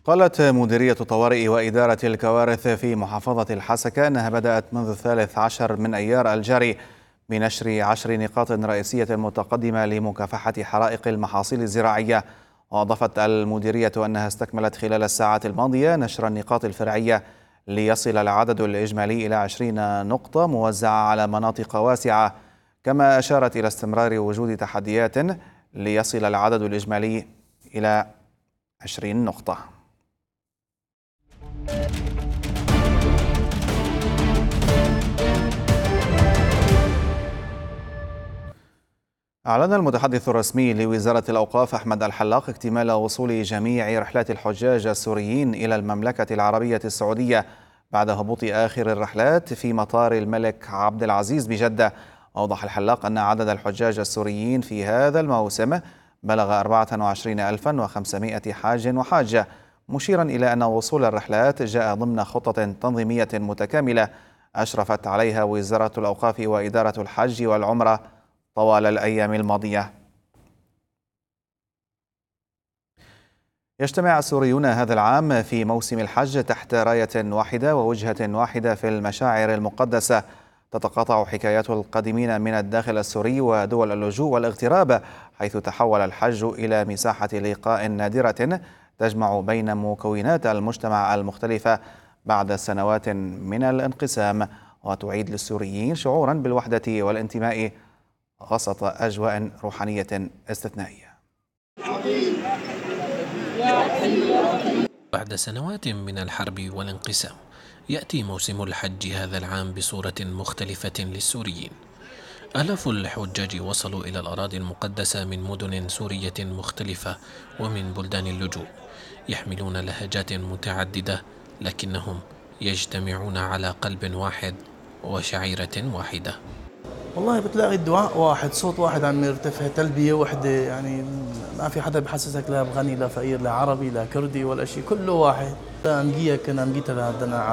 قالت مديرية الطوارئ وإدارة الكوارث في محافظة الحسكة أنها بدأت منذ 13 من أيار الجاري بنشر 10 نقاط رئيسية متقدمة لمكافحة حرائق المحاصيل الزراعية. وأضافت المديرية أنها استكملت خلال الساعات الماضية نشر النقاط الفرعية ليصل العدد الإجمالي إلى 20 نقطة موزعة على مناطق واسعة. كما أشارت إلى استمرار وجود تحديات ليصل العدد الإجمالي إلى 20 نقطة. أعلن المتحدث الرسمي لوزارة الأوقاف أحمد الحلاق اكتمال وصول جميع رحلات الحجاج السوريين إلى المملكة العربية السعودية بعد هبوط آخر الرحلات في مطار الملك عبد العزيز بجدة. أوضح الحلاق أن عدد الحجاج السوريين في هذا الموسم بلغ 24,500 حاج وحاجة، مشيرا إلى أن وصول الرحلات جاء ضمن خطة تنظيمية متكاملة أشرفت عليها وزارة الأوقاف وإدارة الحج والعمرة طوال الأيام الماضية. يجتمع السوريون هذا العام في موسم الحج تحت راية واحدة ووجهة واحدة في المشاعر المقدسة. تتقاطع حكايات القادمين من الداخل السوري ودول اللجوء والاغتراب، حيث تحول الحج إلى مساحة لقاء نادرة تجمع بين مكونات المجتمع المختلفة بعد سنوات من الانقسام، وتعيد للسوريين شعورا بالوحدة والانتماء وسط أجواء روحانية استثنائية. بعد سنوات من الحرب والانقسام يأتي موسم الحج هذا العام بصورة مختلفة للسوريين. آلاف الحجاج وصلوا إلى الأراضي المقدسة من مدن سورية مختلفة ومن بلدان اللجوء، يحملون لهجات متعددة لكنهم يجتمعون على قلب واحد وشعيرة واحدة. والله بتلاقي الدعاء واحد، صوت واحد عم يرتفع، تلبية وحدة، يعني ما في حدا بحسسك لا بغني لا فقير لا عربي لا كردي ولا شيء، كله واحد. أمجية كنا أمجيتها